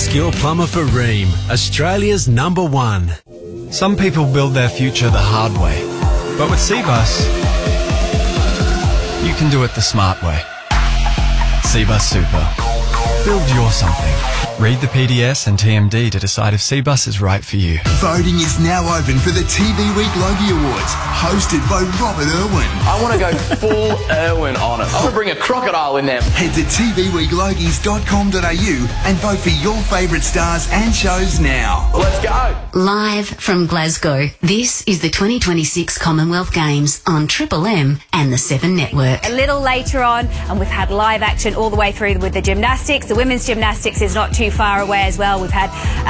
Ask your plumber for Rheem, Australia's #1. Some people build their future the hard way, but with Cbus, you can do it the smart way. Cbus Super. Build your something. Read the PDS and TMD to decide if Cbus is right for you. Voting is now open for the TV Week Logie Awards, hosted by Robert Irwin. I want to go full Irwin on it. I want to bring a crocodile in there. Head to tvweeklogies.com.au and vote for your favourite stars and shows now. Let's go. Live from Glasgow, this is the 2026 Commonwealth Games on Triple M and the 7 Network. A little later on, and we've had live action all the way through with the gymnastics. The women's gymnastics is not too far away as well. We've had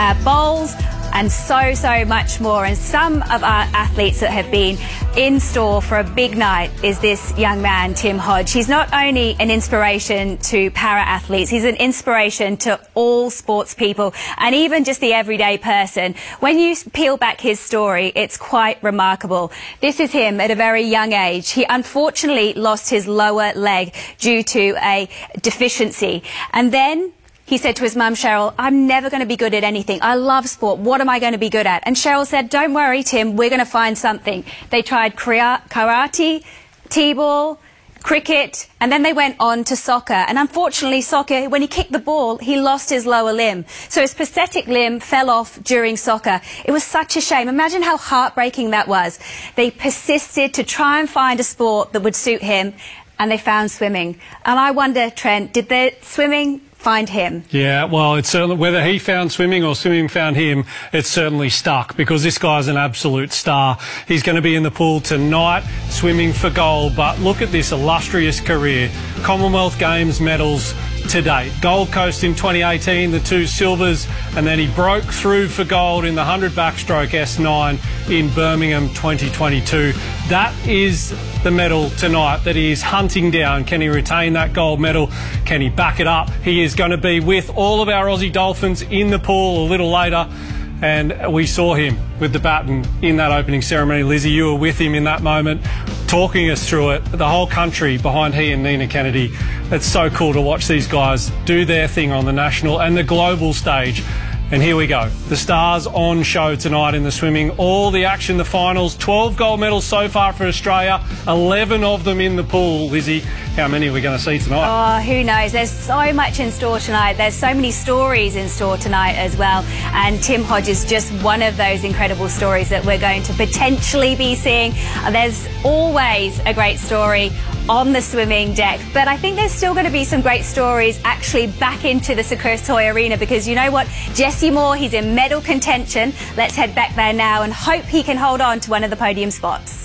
bowls and so much more. And some of our athletes that have been in store for a big night is this young man, Tim Hodge. He's not only an inspiration to para-athletes, he's an inspiration to all sports people and even just the everyday person. When you peel back his story, it's quite remarkable. This is him at a very young age. He unfortunately lost his lower leg due to a deficiency. And then he said to his mum, Cheryl, I'm never going to be good at anything. I love sport. What am I going to be good at? And Cheryl said, don't worry, Tim, we're going to find something. They tried karate, t-ball, cricket, and then they went on to soccer. And unfortunately, soccer, when he kicked the ball, he lost his lower limb. So his prosthetic limb fell off during soccer. It was such a shame. Imagine how heartbreaking that was. They persisted to try and find a sport that would suit him, and they found swimming. And I wonder, Trent, did the swimming find him? Yeah, well, it's certainly, whether he found swimming or swimming found him, it's certainly stuck because this guy's an absolute star. He's going to be in the pool tonight, swimming for gold. But look at this illustrious career. Commonwealth Games medals to date. Gold Coast in 2018, the 2 silvers, and then he broke through for gold in the 100 backstroke S9 in Birmingham 2022. That is the medal tonight that he is hunting down. Can he retain that gold medal? Can he back it up? He is going to be with all of our Aussie Dolphins in the pool a little later. And we saw him with the baton in that opening ceremony. Lizzie, you were with him in that moment, talking us through it. The whole country behind he and Nina Kennedy. It's so cool to watch these guys do their thing on the national and the global stage. And here we go. The stars on show tonight in the swimming. All the action, the finals. 12 gold medals so far for Australia. 11 of them in the pool. Lizzie, how many are we going to see tonight? Oh, who knows? There's so much in store tonight. There's so many stories in store tonight as well. And Tim Hodge is just one of those incredible stories that we're going to potentially be seeing. There's always a great story on the swimming deck, but I think there's still going to be some great stories actually back into the Sekurstoi Arena, because you know what? Jesse Moore, he's in medal contention. Let's head back there now and hope he can hold on to one of the podium spots.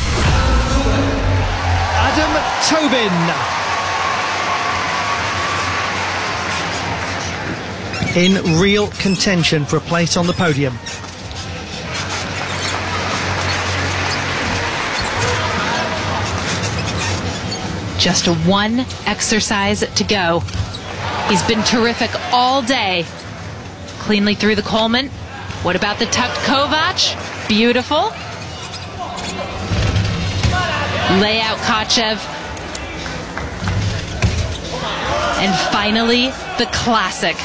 Adam Tobin in real contention for a place on the podium. Just one exercise to go. He's been terrific all day. Cleanly through the Coleman. What about the tucked Kovac? Beautiful. Layout Kachev. And finally, the classic.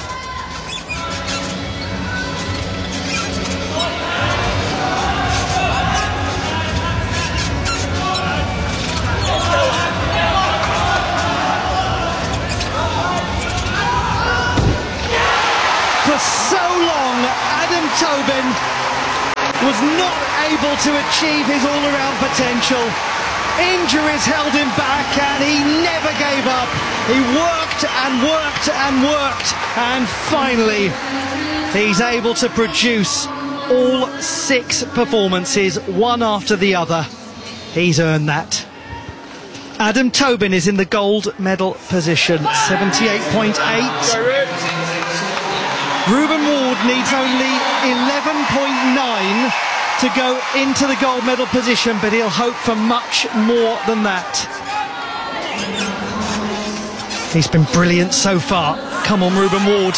Tobin was not able to achieve his all-around potential. Injuries held him back and he never gave up. He worked and worked and worked, and finally he's able to produce all 6 performances, one after the other. He's earned that. Adam Tobin is in the gold medal position, 78.8. Ruben Ward needs only 11.9 to go into the gold medal position, but he'll hope for much more than that. He's been brilliant so far. Come on, Ruben Ward.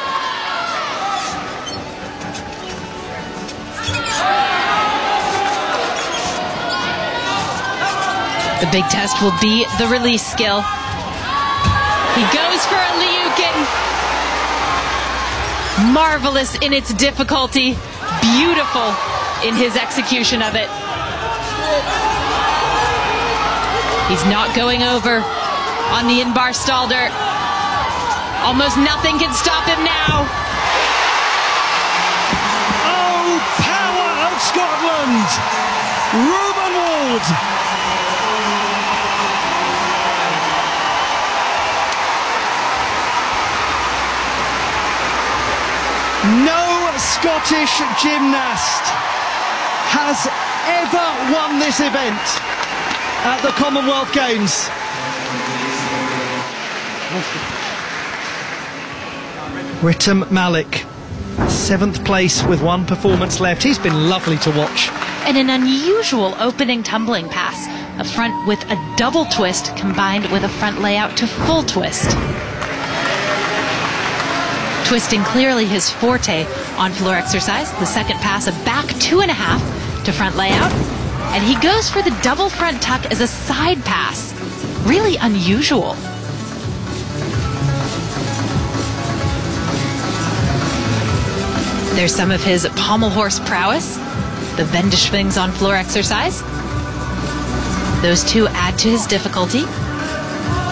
The big test will be the release skill. He goes for a Liukin. Marvelous in its difficulty, beautiful in his execution of it. He's not going over on the in-bar Stalder. Almost nothing can stop him now. Oh, power of Scotland! Ruben Wald! No Scottish gymnast has ever won this event at the Commonwealth Games. Ritam Malik, 7th place with one performance left. He's been lovely to watch. And an unusual opening tumbling pass, a front with a double twist combined with a front layout to full twist. Twisting clearly his forte on floor exercise. The second pass, a back 2.5 to front layout. And he goes for the double front tuck as a side pass. Really unusual. There's some of his pommel horse prowess. The Wendeschwings on floor exercise. Those two add to his difficulty.